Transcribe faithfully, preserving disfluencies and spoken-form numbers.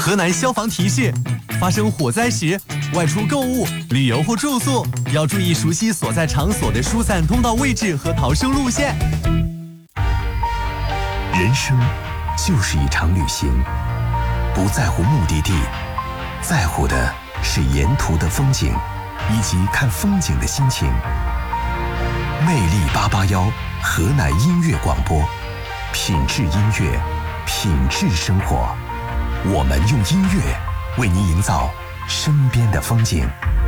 河南消防提示：发生火灾时，外出购物、旅游或住宿要注意熟悉所在场所的疏散通道位置和逃生路线。 人生就是一场旅行，不在乎目的地，在乎的是沿途的风景，以及看风景的心情。魅力八八幺，河南音乐广播，品质音乐，品质生活。我们用音乐为您营造身边的风景。